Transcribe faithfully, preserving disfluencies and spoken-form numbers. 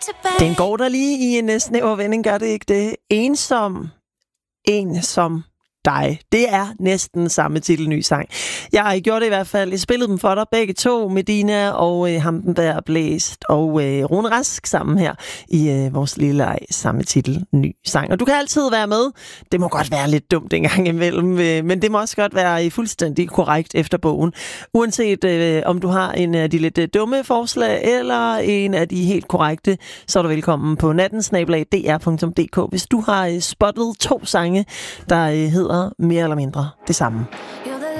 Den går der lige i en snæver vending, gør det ikke det? Ensom, en som dig. Det er næsten samme titelny sang. Jeg har gjort det i hvert fald. Jeg spillede dem for dig begge to, Medina og øh, ham den der blæst og øh, Rune Rask sammen her i øh, vores lille leg, samme titelny sang. Og du kan altid være med. Det må godt være lidt dumt en gang imellem, øh, men det må også godt være fuldstændig korrekt efter bogen. Uanset øh, om du har en af de lidt øh, dumme forslag eller en af de helt korrekte, så er du velkommen på natten snabel-a d r punktum d k, hvis du har øh, spottet to sange, der øh, hedder mere eller mindre det samme.